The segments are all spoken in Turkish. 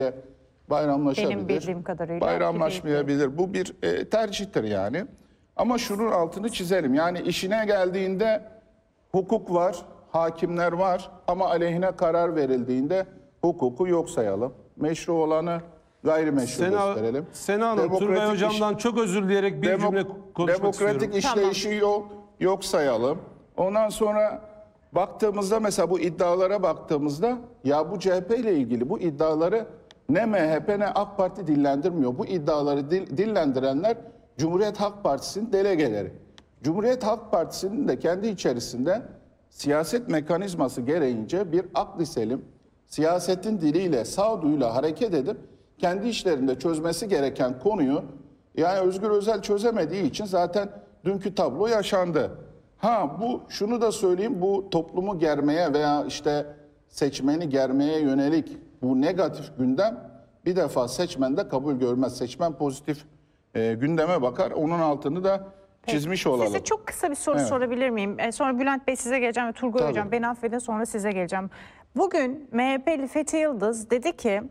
bayramlaşabilir. Benim bildiğim kadarıyla. Bayramlaşmayabilir. Bu bir tercihtir yani. Ama şunun altını çizelim. Yani işine geldiğinde hukuk var, hakimler var ama aleyhine karar verildiğinde hukuku yok sayalım. Meşru olanı gayrimeşru gösterelim. Sena Hanım, Turgay Hocam'dan çok özür dileyerek bir cümle konuşmak demokratik istiyorum. işleyişi yok sayalım. Ondan sonra baktığımızda mesela bu iddialara baktığımızda ya bu CHP ile ilgili bu iddiaları ne MHP ne AK Parti dillendirmiyor. Bu iddiaları dillendirenler Cumhuriyet Halk Partisi'nin delegeleri. Cumhuriyet Halk Partisi'nin de kendi içerisinde siyaset mekanizması gereğince bir aklı selim, siyasetin diliyle, sağduyuyla hareket edip kendi işlerinde çözmesi gereken konuyu yani Özgür Özel çözemediği için zaten dünkü tablo yaşandı. Şunu da söyleyeyim, bu toplumu germeye veya işte seçmeni germeye yönelik bu negatif gündem bir defa seçmende kabul görmez. Seçmen pozitif gündeme bakar. Onun altını da çizmiş olalım. Size çok kısa bir soru sorabilir miyim? Sonra Bülent Bey size geleceğim ve Turgay Hocam beni affedin, sonra size geleceğim. Bugün MHP'li Fethi Yıldız dedi ki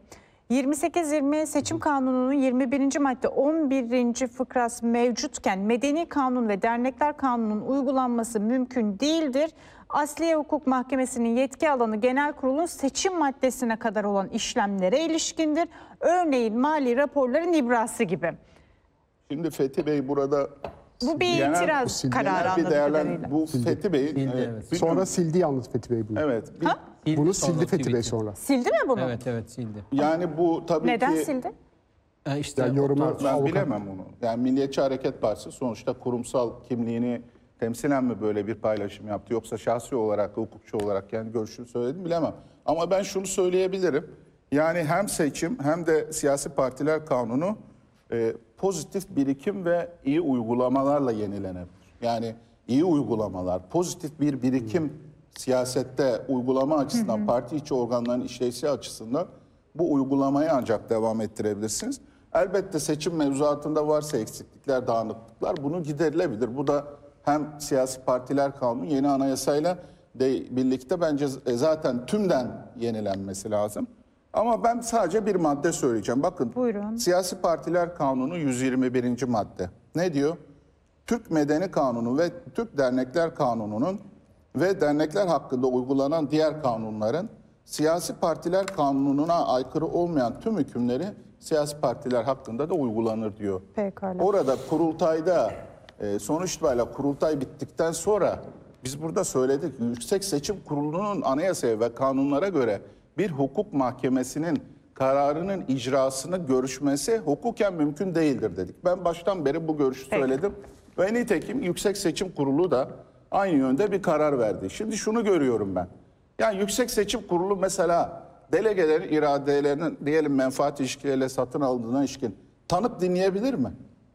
28-20 seçim kanununun 21. madde 11. fıkrası mevcutken medeni kanun ve dernekler kanunun uygulanması mümkün değildir. Asliye Hukuk Mahkemesi'nin yetki alanı genel kurulun seçim maddesine kadar olan işlemlere ilişkindir. Örneğin mali raporların ibrası gibi. Şimdi Fethi Bey burada bu bir itiraz kararı anladığım kadarıyla. Bu Fethi Bey'in sonra sildi yalnız Fethi Bey bunu. Evet. Bunu sildi Fethi Bey sonra. Sildi mi bunu? Evet sildi. Yani bu tabii Neden ki sildi? İşte yorumu ben bilemem onu. Yani Milliyetçi Hareket Partisi sonuçta kurumsal kimliğini temsilen mi böyle bir paylaşım yaptı yoksa şahsi olarak, hukukçu olarak yani görüşünü söyledim bilemem. Ama ben şunu söyleyebilirim. Yani hem seçim hem de siyasi partiler kanunu pozitif birikim ve iyi uygulamalarla yenilenebilir. Yani iyi uygulamalar, pozitif bir birikim siyasette uygulama açısından, parti içi organların işleyişi açısından bu uygulamayı ancak devam ettirebilirsiniz. Elbette seçim mevzuatında varsa eksiklikler, dağınıklıklar bunu giderilebilir. Bu da hem siyasi partiler kanunu yeni anayasayla de birlikte bence zaten tümden yenilenmesi lazım. Ama ben sadece bir madde söyleyeceğim. Bakın, buyurun. Siyasi Partiler Kanunu 121. madde. Ne diyor? Türk Medeni Kanunu ve Türk Dernekler Kanunu'nun ve dernekler hakkında uygulanan diğer kanunların siyasi partiler kanununa aykırı olmayan tüm hükümleri siyasi partiler hakkında da uygulanır diyor. Pekala. Orada kurultayda sonuç itibariyle kurultay bittikten sonra biz burada söyledik. Yüksek Seçim Kurulu'nun anayasaya ve kanunlara göre bir hukuk mahkemesinin kararının icrasını görüşmesi hukuken mümkün değildir dedik. Ben baştan beri bu görüşü söyledim. Ve nitekim Yüksek Seçim Kurulu da aynı yönde bir karar verdi. Şimdi şunu görüyorum ben. Yani Yüksek Seçim Kurulu mesela delegelerin iradelerinin diyelim menfaat ilişkileriyle satın alındığına ilişkin tanık dinleyebilir mi?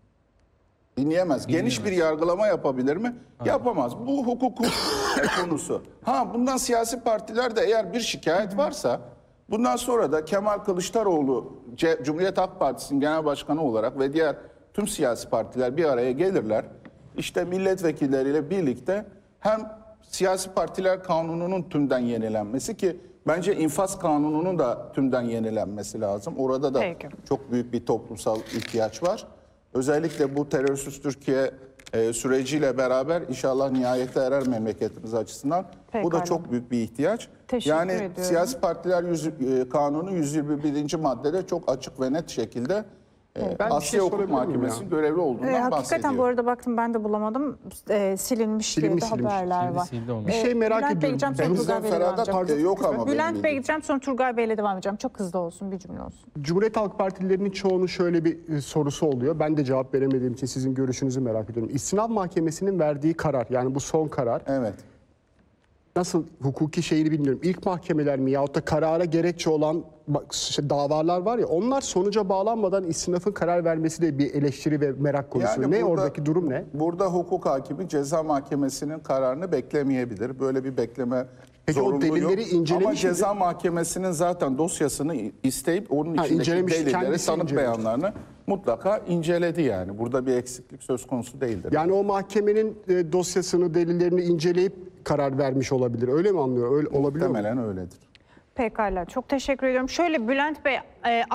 Dinleyemez. Geniş bir yargılama yapabilir mi? Yapamaz. Bu hukukun konusu. Bundan siyasi partiler de eğer bir şikayet varsa bundan sonra da Kemal Kılıçdaroğlu Cumhuriyet Halk Partisi'nin genel başkanı olarak ve diğer tüm siyasi partiler bir araya gelirler. İşte milletvekilleriyle birlikte hem siyasi partiler kanununun tümden yenilenmesi ki bence infaz kanununun da tümden yenilenmesi lazım. Orada da çok büyük bir toplumsal ihtiyaç var. Özellikle bu terörsüz Türkiye süreciyle beraber inşallah nihayete erer memleketimiz açısından. Bu da çok büyük bir ihtiyaç. Yani ediyorum. siyasi partiler kanunu 121. maddede çok açık ve net şekilde Asliye Hukuk Mahkemesi'nin görevli olduğundan bahsediyor. Hakikaten bu arada baktım ben de bulamadım. Silinmiş diye de haberler var. Bir şey merak ediyorum. Denizden feragat yok ama. Bülent Bey gideceğim, sonra Turgay Bey'le devam edeceğim. Çok hızlı olsun, bir cümle olsun. Cumhuriyet Halk Partililerinin çoğunun şöyle bir sorusu oluyor. Ben de cevap veremediğim için sizin görüşünüzü merak ediyorum. İstinaf Mahkemesi'nin verdiği karar, yani bu son karar. Evet. Nasıl hukuki şeyini bilmiyorum. İlk mahkemeler mi yahut da karara gerekçe olan davalar var ya, onlar sonuca bağlanmadan istinafın karar vermesi de bir eleştiri ve merak konusu. Yani ne oradaki durum ne? Burada hukuk hakimi ceza mahkemesinin kararını beklemeyebilir. Böyle bir bekleme zorunluluğu yok. Ama ceza mahkemesinin zaten dosyasını isteyip onun içindeki delilleri, sanık beyanlarını mutlaka inceledi yani. Burada bir eksiklik söz konusu değildir. Yani o mahkemenin dosyasını, delillerini inceleyip karar vermiş olabilir. Öyle mi anlıyor? Öyle olabilir mi? Muhtemelen öyledir. Pekala, çok teşekkür ediyorum. Şöyle Bülent Bey,